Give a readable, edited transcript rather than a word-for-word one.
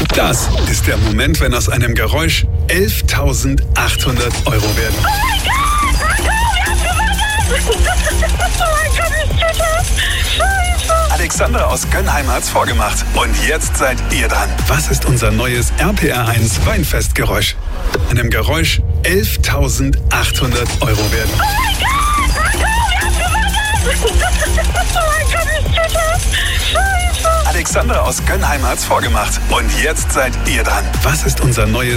Das ist der Moment, wenn aus einem Geräusch 11.800 Euro werden. Oh mein Gott! Scheiße! Alexandra aus Gönnheim hat's vorgemacht. Und jetzt seid ihr dran. Was ist unser neues RPR1 Weinfestgeräusch? Einem Geräusch 11.800 Euro werden. Oh mein Gott! Scheiße! Alexandra aus Gönnheim hat's vorgemacht. Und jetzt seid ihr dran. Was ist unser neues